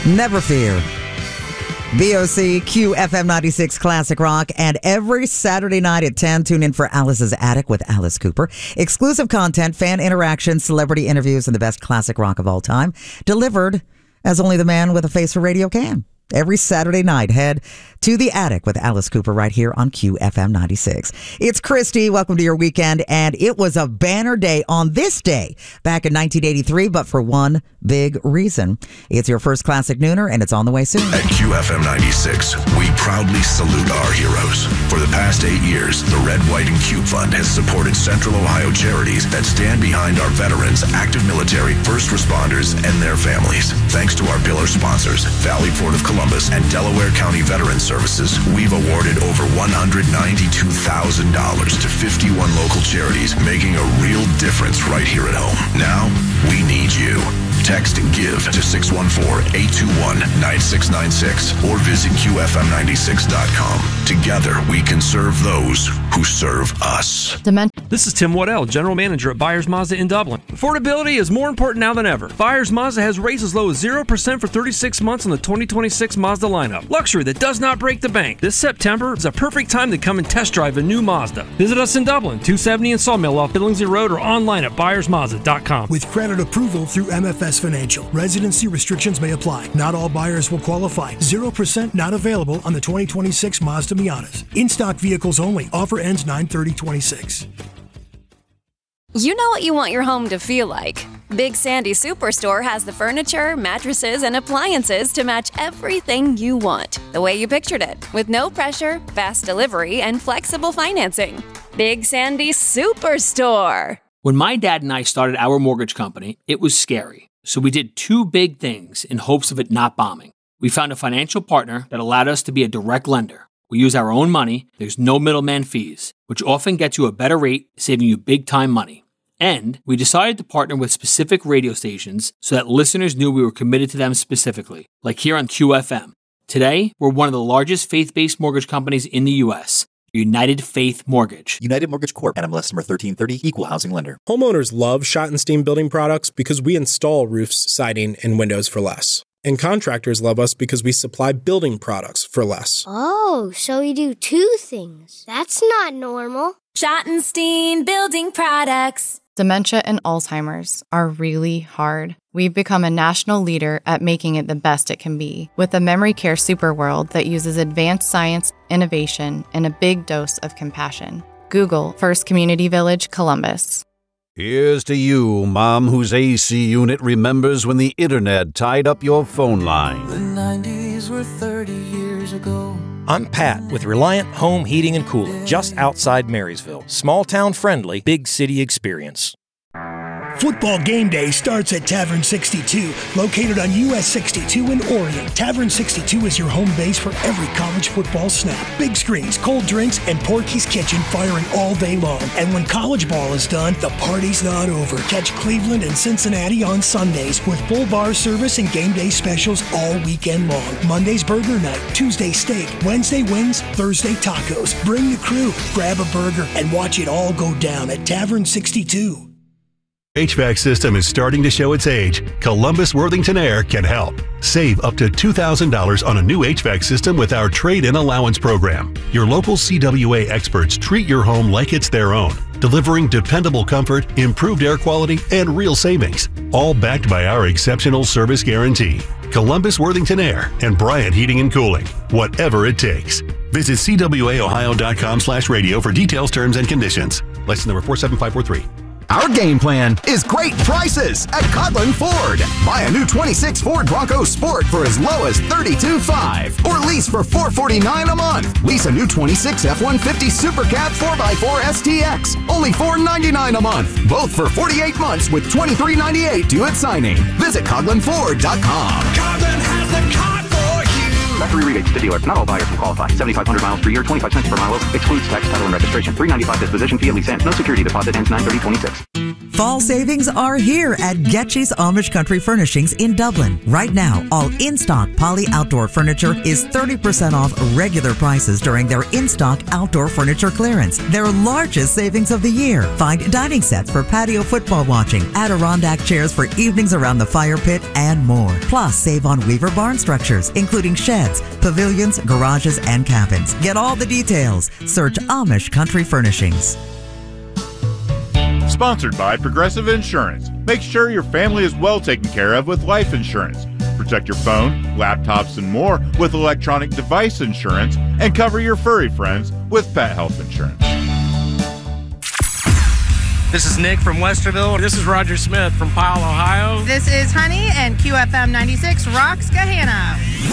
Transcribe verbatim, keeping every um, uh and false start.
Never fear. V O C, Q F M ninety-six Classic Rock, and every Saturday night at ten, tune in for Alice's Attic with Alice Cooper. Exclusive content, fan interaction, celebrity interviews, and the best classic rock of all time, delivered as only the man with a face for radio can. Every Saturday night, head to the Attic with Alice Cooper right here on Q F M ninety-six. It's Christy. Welcome to your weekend. And it was a banner day on this day back in nineteen eighty-three, but for one big reason. It's your first classic nooner, and it's on the way soon. At Q F M ninety-six, we proudly salute our heroes. For the past eight years, the Red, White, and Cube Fund has supported Central Ohio charities that stand behind our veterans, active military, first responders, and their families. Thanks to our pillar sponsors, Valley Port of Columbus and Delaware County Veterans Services, we've awarded over one hundred ninety-two thousand dollars to fifty-one local charities, making a real difference right here at home. Now, we need you. Text GIVE to six one four, eight two one, nine six nine six or visit Q F M ninety-six dot com. Together, we can serve those who serve us. This is Tim Waddell, General Manager at Byers Mazda in Dublin. Affordability is more important now than ever. Byers Mazda has rates as low as zero percent for thirty-six months on the twenty twenty-six Mazda lineup. Luxury that does not break the bank. This September is a perfect time to come and test drive a new Mazda. Visit us in Dublin, two seventy in Sawmill off Billingsley Road, or online at byers mazda dot com. With credit approval through M F S Financial, residency restrictions may apply. Not all buyers will qualify. zero percent not available on the twenty twenty-six Mazda Miatas. In-stock vehicles only. Offer ends nine thirty twenty-six. You know what you want your home to feel like. Big Sandy Superstore has the furniture, mattresses, and appliances to match everything you want, the way you pictured it, with no pressure, fast delivery, and flexible financing. Big Sandy Superstore. When my dad and I started our mortgage company, it was scary. So we did two big things in hopes of it not bombing. We found a financial partner that allowed us to be a direct lender. We use our own money, there's no middleman fees, which often gets you a better rate, saving you big time money. And we decided to partner with specific radio stations so that listeners knew we were committed to them specifically, like here on Q F M. Today, we're one of the largest faith-based mortgage companies in the U S, United Faith Mortgage. United Mortgage Corp. N M L S number thirteen thirty, Equal Housing Lender. Homeowners love Schottenstein Building Products because we install roofs, siding, and windows for less. And contractors love us because we supply building products for less. Oh, so you do two things. That's not normal. Schottenstein Building Products. Dementia and Alzheimer's are really hard. We've become a national leader at making it the best it can be, with a memory care superworld that uses advanced science, innovation, and a big dose of compassion. Google First Community Village, Columbus. Here's to you, Mom, whose A C unit remembers when the internet tied up your phone line. The nineties were thirty years ago. I'm Pat with Reliant Home Heating and Cooling, just outside Marysville. Small town friendly, big city experience. Football game day starts at Tavern sixty-two, located on U S sixty-two in Orion. Tavern sixty-two is your home base for every college football snap. Big screens, cold drinks, and Porky's Kitchen firing all day long. And when college ball is done, the party's not over. Catch Cleveland and Cincinnati on Sundays with full bar service and game day specials all weekend long. Monday's burger night, Tuesday steak, Wednesday wings, Thursday tacos. Bring the crew, grab a burger, and watch it all go down at Tavern sixty-two. H V A C system is starting to show its age. Columbus Worthington Air can help. Save up to two thousand dollars on a new H V A C system with our trade-in allowance program. Your local C W A experts treat your home like it's their own, delivering dependable comfort, improved air quality, and real savings, all backed by our exceptional service guarantee. Columbus Worthington Air and Bryant Heating and Cooling, whatever it takes. Visit C W A ohio dot com slash radio for details, terms, and conditions. License number four seven five four three. Our game plan is great prices at Coghlan Ford. Buy a new twenty-six Ford Bronco Sport for as low as thirty-two thousand five hundred dollars or lease for four hundred forty-nine dollars a month. Lease a new twenty-six F one fifty Super Cab four by four S T X, only four hundred ninety-nine dollars a month. Both for forty-eight months with twenty-three ninety-eight due at signing. Visit Coghlan Ford dot com. Coghlan has the car for you. Factory rebates to dealer. Not all buyers can qualify. seventy-five hundred miles per year, twenty-five cents per mile. Excludes tax, title, and registration. three ninety-five disposition fee at lease ends. No security deposit ends nine thirty twenty-six. Fall savings are here at Getchy's Amish Country Furnishings in Dublin. Right now, all in-stock Poly Outdoor furniture is thirty percent off regular prices during their in-stock outdoor furniture clearance. Their largest savings of the year. Find dining sets for patio football watching, Adirondack chairs for evenings around the fire pit, and more. Plus, save on Weaver barn structures, including sheds, pavilions, garages, and cabins. Get all the details. Search Amish Country Furnishings. Sponsored by Progressive Insurance. Make sure your family is well taken care of with life insurance. Protect your phone, laptops, and more with electronic device insurance, and cover your furry friends with pet health insurance. This is Nick from Westerville. This is Roger Smith from Powell, Ohio. This is Honey, and Q F M ninety-six rocks Gahanna.